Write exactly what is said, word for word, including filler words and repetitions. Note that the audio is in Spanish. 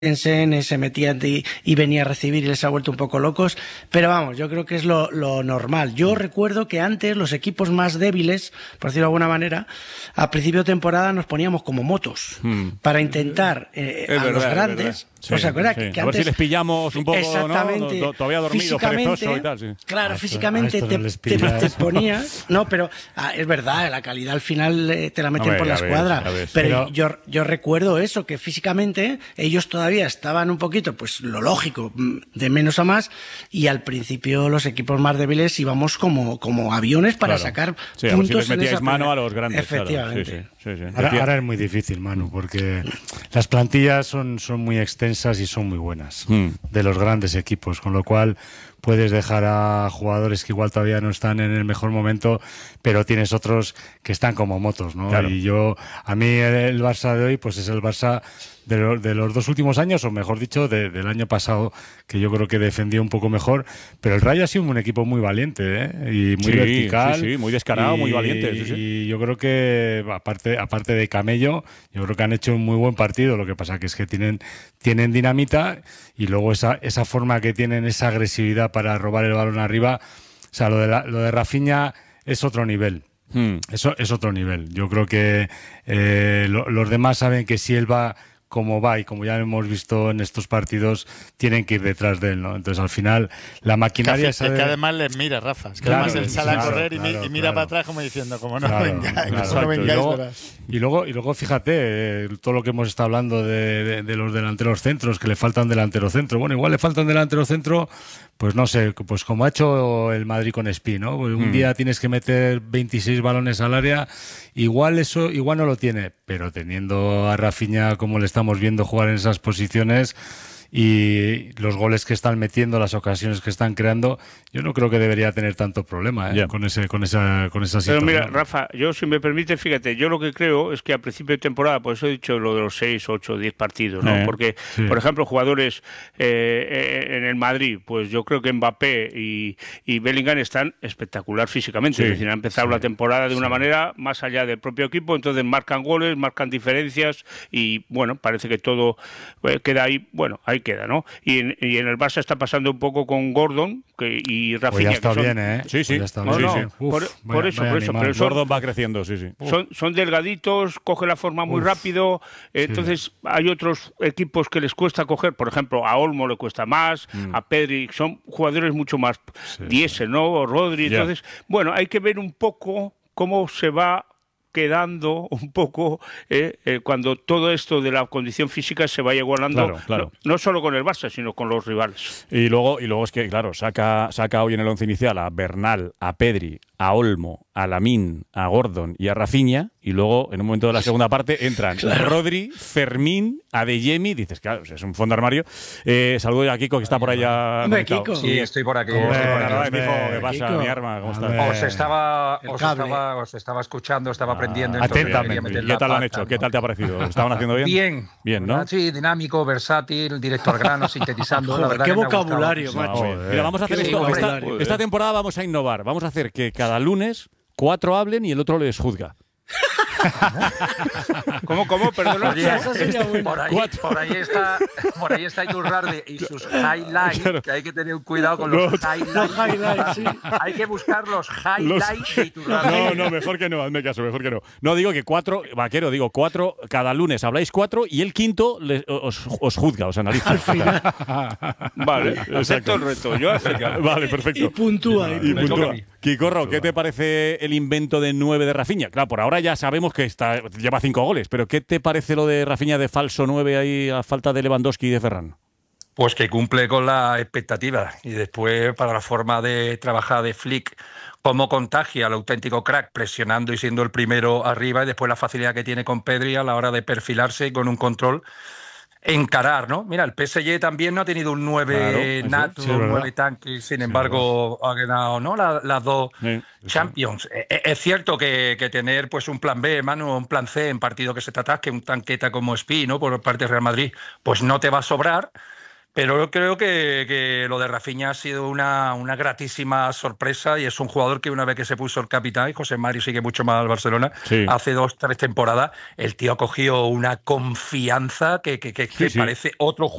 Christensen se metía y, y venía a recibir y les ha vuelto un poco locos, pero vamos, yo creo que es lo, lo normal. Yo recuerdo que antes los equipos más débiles, por decirlo de alguna manera, a principio de temporada nos poníamos como motos hmm. para intentar eh, a verdad, los grandes. Sí, ¿Os acuerdas? Sí. Que, que a antes, ver si les pillamos un poco, exactamente, ¿no? Todavía dormidos, perezosos y tal. Sí. Claro, a físicamente esto, te, no te, te ponías... No, pero ah, es verdad, la calidad al final eh, te la meten no, por la escuadra. Ves, pero, pero yo, yo recuerdo eso, que físicamente ellos todavía estaban un poquito, pues lo lógico, de menos a más, y al principio los equipos más débiles íbamos como, como aviones para claro. sacar sí, puntos. Si les metíais mano a los grandes. Efectivamente. Claro. Sí, sí. Sí, sí. Ahora, ahora es muy difícil, Manu, porque las plantillas son, son muy extensas y son muy buenas mm. de los grandes equipos, con lo cual puedes dejar a jugadores que igual todavía no están en el mejor momento, pero tienes otros que están como motos, ¿no? Claro. Y yo, a mí el Barça de hoy, pues es el Barça de, lo, de los dos últimos años, o mejor dicho, de, del año pasado, que yo creo que defendió un poco mejor, pero el Rayo ha sido un equipo muy valiente, ¿eh? Y muy sí, vertical. Sí, sí, muy descarado, y, muy valiente. Sí, sí. Y yo creo que, aparte, aparte de Camello, yo creo que han hecho un muy buen partido, lo que pasa que es que tienen, tienen dinamita y luego esa, esa forma que tienen, esa agresividad para robar el balón arriba, o sea, lo de, la, lo de Rafinha es otro nivel. Hmm. Eso es otro nivel. Yo creo que eh, lo, los demás saben que si él va como va y como ya hemos visto en estos partidos, tienen que ir detrás de él, ¿no? Entonces al final la maquinaria... Es que, es que además les mira, Rafa, es que claro, además él sale claro, a correr y, claro, y mira claro. para atrás como diciendo, como no claro, vengáis, claro, no vengáis. Y luego, y, luego, y luego fíjate, eh, todo lo que hemos estado hablando de, de, de los delanteros centros, que le falta un delantero centro. Bueno, igual le falta un delantero centro, pues no sé, pues como ha hecho el Madrid con Espí, ¿no? Pues un hmm. día tienes que meter veintiséis balones al área, igual eso, igual no lo tiene, pero teniendo a Rafinha como le estamos viendo jugar en esas posiciones y los goles que están metiendo, las ocasiones que están creando, yo no creo que debería tener tanto problema ¿eh? yeah. con ese con esa con esa situación. Pero mira, Rafa, yo si me permite, fíjate, yo lo que creo es que a principio de temporada, por eso he dicho lo de los seis, ocho, diez partidos, ¿no? Eh, Porque, sí. por ejemplo, jugadores eh, en el Madrid, pues yo creo que Mbappé y, y Bellingham están espectacular físicamente, sí. es decir, han empezado sí. la temporada de una sí. manera más allá del propio equipo, entonces marcan goles, marcan diferencias y, bueno, parece que todo eh, queda ahí, bueno, ahí queda, ¿no? Y en, y en el Barça está pasando un poco con Gordon que, y Rafinha. Pues ya está que son, bien, ¿eh? Sí, sí. Pues está no, bien. no, sí, sí. Uf, por, vaya, por eso, por eso. Pero son, Gordon va creciendo, sí, sí. Son, son delgaditos, coge la forma muy Uf, rápido. Eh, sí. Entonces hay otros equipos que les cuesta coger, por ejemplo, a Olmo le cuesta más, mm. a Pedri, son jugadores mucho más sí, diésel, sí. ¿no? O Rodri. Yeah. Entonces, bueno, hay que ver un poco cómo se va quedando un poco eh, eh, cuando todo esto de la condición física se vaya igualando, claro, claro. No, no solo con el Barça, sino con los rivales. Y luego, y luego es que, claro, saca, saca hoy en el once inicial a Bernal, a Pedri, a Olmo, a Lamine, a Gordon y a Rafinha, y luego, en un momento de la segunda parte, entran claro. Rodri, Fermín, Adeyemi, dices, claro, es un fondo armario. Eh, saludo a Kiko, que está por allá. Hombre, Kiko. Sí, estoy por aquí. ¿Cómo, estoy por aquí. aquí. Kiko, ¿qué pasa, Kiko. mi arma? ¿Cómo estás? Os estaba, os, estaba, os estaba escuchando, estaba aprendiendo. Ah, atentamente. ¿Qué tal lo han hecho? ¿no? ¿Qué tal te ha parecido? ¿Lo estaban haciendo bien? Bien. Bien, ¿no? Sí, dinámico, versátil, directo al grano, sintetizando. Joder, la verdad qué que me vocabulario, macho. No, Mira, vamos a hacer qué esto. Esta, esta temporada vamos a innovar. Vamos a hacer que cada lunes cuatro hablen y el otro les juzga. ¿Cómo, cómo? Perdón. Oye, por, ahí, por ahí está por ahí está Iturralde y sus highlights, claro. que hay que tener cuidado con los no, highlights. Los highlights sí. Hay que buscar los highlights los... de Iturralde. No, no, mejor que no, hazme caso, mejor que no. No, digo que cuatro, vaquero, digo cuatro, cada lunes habláis cuatro y el quinto les, os, os juzga, os analiza. Vale, acepto el reto. Yo acepto. Vale, perfecto. Y puntúa. Y, y puntúa. Kikorro, ¿qué te parece el invento de nueve de Rafinha? Claro, por ahora ya sabemos que está, lleva cinco goles, pero ¿qué te parece lo de Rafinha de falso nueve ahí a falta de Lewandowski y de Ferran? Pues que cumple con la expectativa y después para la forma de trabajar de Flick, cómo contagia al auténtico crack presionando y siendo el primero arriba y después la facilidad que tiene con Pedri a la hora de perfilarse y con un control encarar, ¿no? Mira, el P S G también no ha tenido un nueve claro, nato, sí, un nueve tanque, sin sí, embargo verdad. ha ganado, ¿no? Las, las dos sí, Champions. Sí. Es, es cierto que, que tener pues un plan B, Manu, un plan C en partido que se te atasque, un tanqueta como Espí, ¿no? Por parte de Real Madrid, pues no te va a sobrar, Pero yo creo que, que lo de Rafinha ha sido una, una gratísima sorpresa y es un jugador que una vez que se puso el capitán, y José Mari sigue mucho más al Barcelona, sí. hace dos, tres temporadas, el tío ha cogido una confianza que, que, que, sí, que sí. parece otro jugador.